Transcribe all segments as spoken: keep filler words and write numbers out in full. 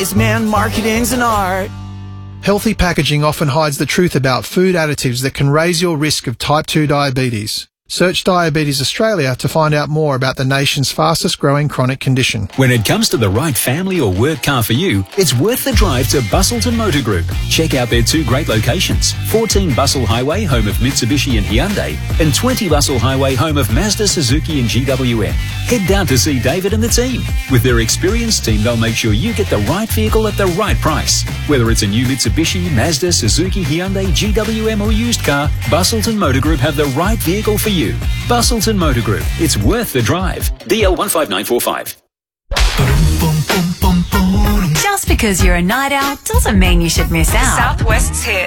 wise man, marketing's an art. Healthy packaging often hides the truth about food additives that can raise your risk of type two diabetes. Search Diabetes Australia to find out more about the nation's fastest growing chronic condition. When it comes to the right family or work car for you, it's worth the drive to Bustleton Motor Group. Check out their two great locations, fourteen Bustle Highway, home of Mitsubishi and Hyundai, and twenty Bustle Highway, home of Mazda, Suzuki and G W M. Head down to see David and the team. With their experienced team, they'll make sure you get the right vehicle at the right price. Whether it's a new Mitsubishi, Mazda, Suzuki, Hyundai, G W M or used car, Bustleton Motor Group have the right vehicle for you. Bustleton Motor Group. It's worth the drive. D L one five nine four five. Just because you're a night owl doesn't mean you should miss out. Southwest's hit.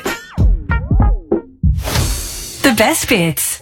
The best bits.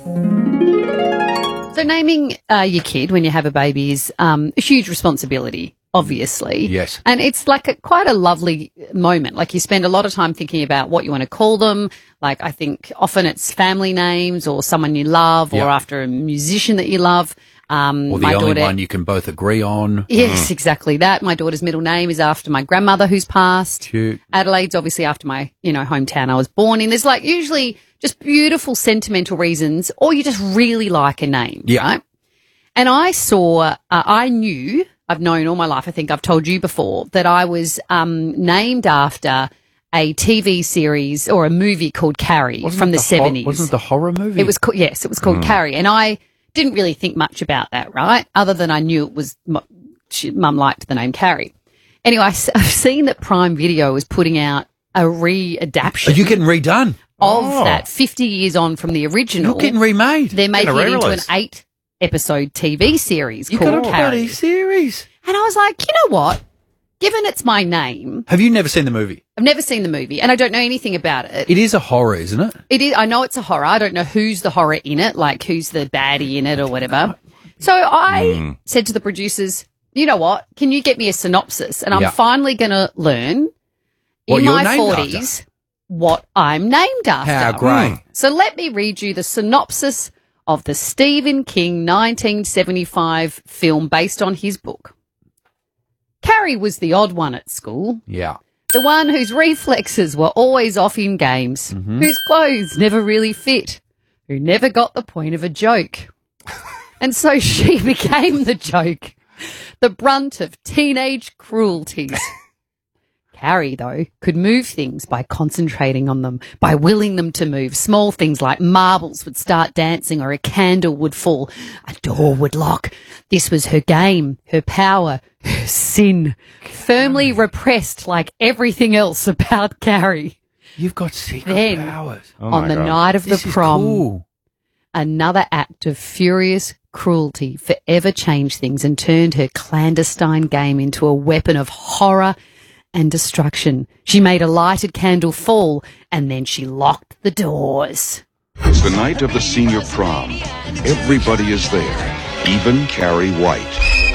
So naming uh, your kid when you have a baby is um, a huge responsibility, obviously. Yes. And it's like a, quite a lovely moment. Like you spend a lot of time thinking about what you want to call them. Like I think often it's family names or someone you love or Yep. after a musician that you love. Um, Or the my only daughter, one you can both agree on. Yes, exactly that. My daughter's middle name is after my grandmother who's passed. Cute. Adelaide's obviously after my, you know, hometown I was born in. There's like usually just beautiful sentimental reasons or you just really like a name, Yeah. right? And I saw, uh, I knew, I've known all my life, I think I've told you before, that I was um, named after a T V series or a movie called Carrie Wasn't from it the hor- seventies. wasn't it the horror movie? It was called, yes, it was called Carrie. And I didn't really think much about that, right? Other than I knew it was, she, Mum liked the name Carrie. Anyway, I s- I've seen that Prime Video is putting out a re-adaptation Are you getting redone? of Oh. that fifty years on from the original. You're getting remade. They're making Getting a it into an re-release. eight episode T V series You got a called bloody Carrie. series. And I was like, you know what? Given it's my name, Have you never seen the movie? I've never seen the movie and I don't know anything about it. It is a horror, isn't it? It is. I know it's a horror. I don't know who's the horror in it, like who's the baddie in it or whatever. So I said to the producers, you know what? Can you get me a synopsis? And I'm Yeah. finally going to learn What in you're my named forties what I'm named after. How great. So let me read you the synopsis of the Stephen King nineteen seventy-five film based on his book. Carrie was the odd one at school. Yeah. The one whose reflexes were always off in games, Mm-hmm. whose clothes never really fit, who never got the point of a joke. And so she became the joke, the brunt of teenage cruelties. Carrie, though, could move things by concentrating on them, by willing them to move. Small things like marbles would start dancing or a candle would fall, a door would lock. This was her game, her power, her sin, firmly repressed like everything else about Carrie. You've got secret Then, powers. Oh my on the God. night of This the is prom, cool. another act of furious cruelty forever changed things and turned her clandestine game into a weapon of horror and destruction. She made a lighted candle fall and then she locked the doors. It's the night of the senior prom. Everybody is there, even Carrie White.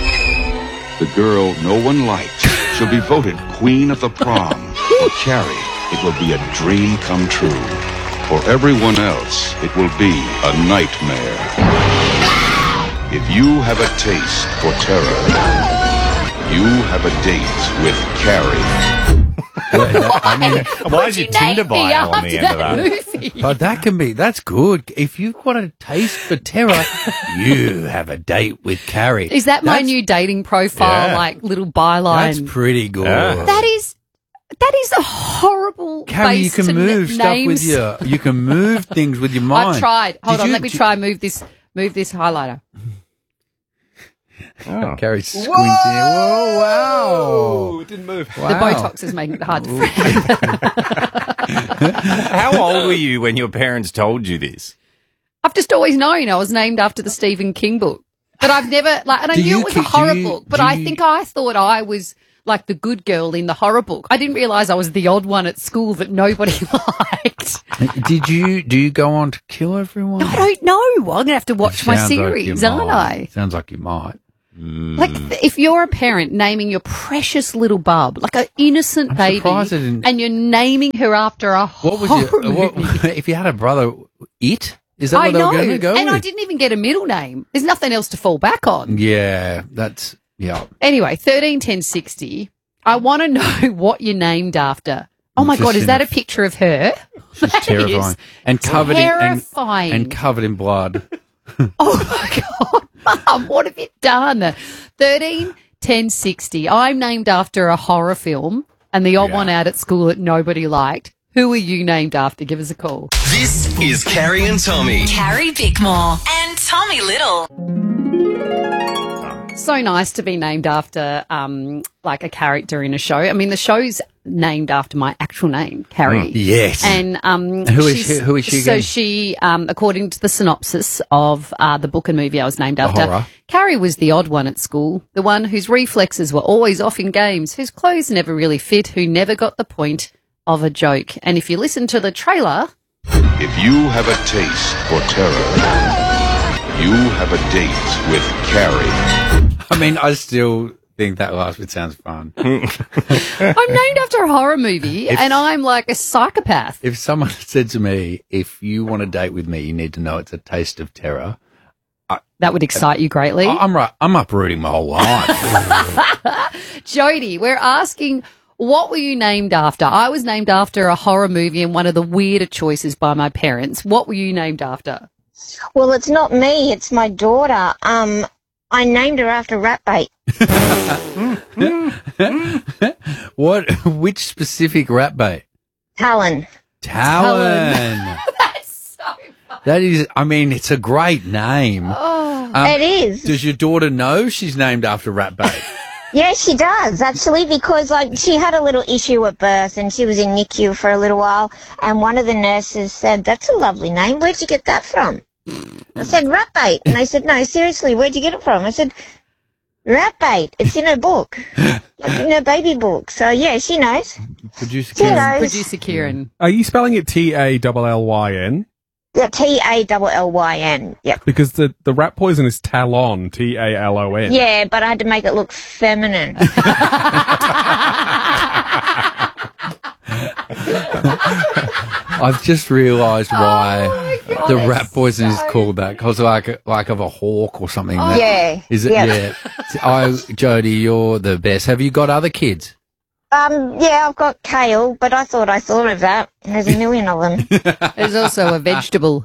The girl no one liked. She'll be voted queen of the prom. For Carrie, it will be a dream come true. For everyone else, it will be a nightmare. If you have a taste for terror, you have a date with Carrie. I mean, why is You your Tinder named me bio on after the end of that? movie. But that can be, that's good. If you've got a taste for terror, you have a date with Carrie. Is that my That's- new dating profile, Yeah. like little byline? That's pretty good. Yeah. That is, that is a horrible Carrie, you base can to move n- stuff names. with your, you can move things with your mind. I've tried. Hold Did on, you- let me did- try and move this, move this highlighter. Oh. Carrie's squinting. Whoa, wow. It didn't move. The Botox is making it hard to frame. How old were you when your parents told you this? I've just always known I was named after the Stephen King book. But I've never, like, and I Do knew you it was a ki- do horror you- book, but do I you- think I thought I was like the good girl in the horror book. I didn't realise I was the odd one at school that nobody liked. Did you, do you go on to kill everyone? I don't know. I'm going to have to watch my Sounds like series, you aren't might. I? Sounds like you might. Like, th- if you're a parent naming your precious little bub, like an innocent I'm baby, surprised it didn't- and you're naming her after a What was horror your, what, movie. if you had a brother, it? Is that I what they know, were going to go and with? I didn't even get a middle name. There's nothing else to fall back on. Yeah, that's, yeah. Anyway, thirteen ten sixty I want to know what you're named after. Oh, my Just God, is in that a- a picture of her? She's That terrifying. is And covered in terrifying. and, and covered in blood. Oh, my God, Mum, what have you done? thirteen ten sixty. I'm named after a horror film and the odd Yeah. one out at school that nobody liked. Who are you named after? Give us a call. This is Carrie and Tommy. Carrie Bickmore and Tommy Little. So nice to be named after um, like a character in a show. I mean, the show's named after my actual name, Carrie. Yes. And um, Who is she's- she- who is she So again? she, um, according to the synopsis of uh, the book and movie I was named after, horror. Carrie was the odd one at school, the one whose reflexes were always off in games, whose clothes never really fit, who never got the point of a joke. And if you listen to the trailer, If you have a taste for terror, you have a date with Carrie. I mean, I still think that last bit sounds fun. I'm named after a horror movie and I'm like a psychopath. If someone said to me, if you want a date with me, you need to know it's a taste of terror, That would excite you greatly. I- I'm right. I'm uprooting my whole life. Jody, we're asking, what were you named after? I was named after a horror movie and one of the weirder choices by my parents. What were you named after? Well, it's not me. It's my daughter. Um, I named her after rat bait. What? Which specific rat bait? Talon. Talon. That's so fun. That is, I mean, it's a great name. Oh, Um, It is. Does your daughter know she's named after rat bait? Yeah, she does, actually, because like she had a little issue at birth and she was in N I C U for a little while, and one of the nurses said, "That's a lovely name. Where'd you get that from?" I said, "Rat bait." And they said, "No, seriously, where'd you get it from?" I said, "Rat bait. It's in her book, like in her baby book." So yeah, she knows. Producer She Karen. knows. Producer Kieran. Are you spelling it T A L L Y N? Yeah, T A L L Y N. Yep. Because the, the rat poison is Talon, T A L O N. Yeah, but I had to make it look feminine. I've just realised why God, the that's rat poison is so called that, because like like of a hawk or something. that- Yeah. Is it? Yeah. Yeah. I, Jody, you're the best. Have you got other kids? Um, yeah, I've got kale, but I thought I thought of that. There's a million of them. There's also a vegetable.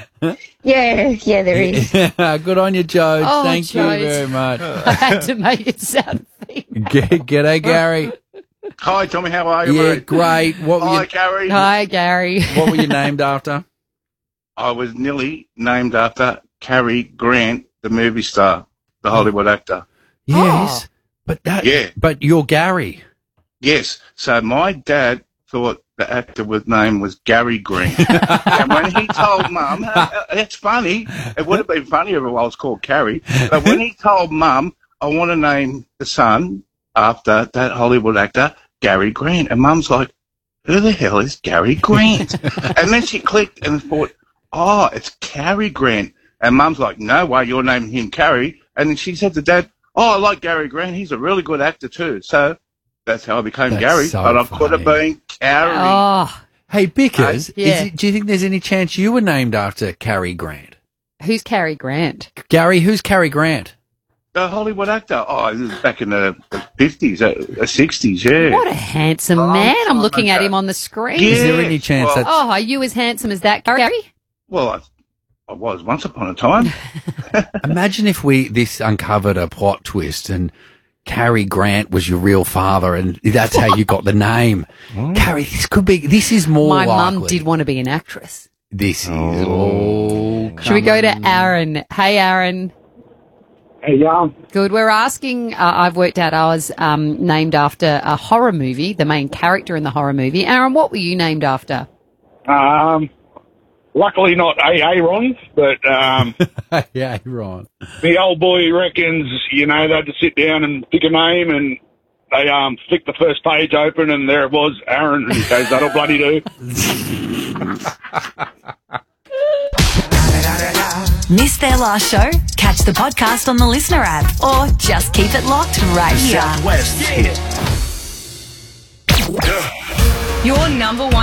Yeah, yeah, there is. Good on you, Joe. Oh, Thank Jodes. you very much. I had to make it sound female. G- G'day, Gary. Hi, Tommy. How are you, Yeah, mate? great. What were Hi, you? Carrie. Hi, Gary. What were you named after? I was nearly named after Cary Grant, the movie star, the Hollywood actor. Yes, but that. Yeah. But you're Gary. Yes. So my dad thought the actor was name was Gary Grant. And when he told Mum, uh, uh, it's funny. It would have been funnier if I was called Carrie. But when he told Mum, I want to name the son after that Hollywood actor, Gary Grant. And Mum's like, who the hell is Gary Grant? And then she clicked and thought, oh, it's Cary Grant. And Mum's like, no way, you're naming him Carrie. And then she said to Dad, oh, I like Gary Grant. He's a really good actor too. So that's how I became That's Gary. so but I could have funny. been Carrie. Oh, Hey, Bickers, Uh, yeah. is it, do you think there's any chance you were named after Cary Grant? who's Cary Grant? Gary, who's Cary Grant? The Hollywood actor. Oh, this is back in the fifties, uh, the sixties, yeah. What a handsome Oh, man. I'm oh, looking at okay. him on the screen. Yeah. Is there any chance well- that? Oh, are you as handsome as that, Gary? Well, I, I was once upon a time. Imagine if we this uncovered a plot twist and Cary Grant was your real father, and that's how you got the name. Cary, this could be. This is more. My likely. mum did want to be an actress. This is. Oh, Should we come go to on. Aaron? Hey, Aaron. Hey, yeah. Good. We're asking, uh, I've worked out I was um, named after a horror movie, the main character in the horror movie. Aaron, what were you named after? Um, luckily not Aaron's, but um, Yeah, Ron. the old boy reckons, you know, they had to sit down and pick a name, and they um flicked the first page open, and there it was, Aaron. And he goes, that'll bloody do. Missed their last show? Catch the podcast on the Listener app or just keep it locked right here. Southwest hit. Your number one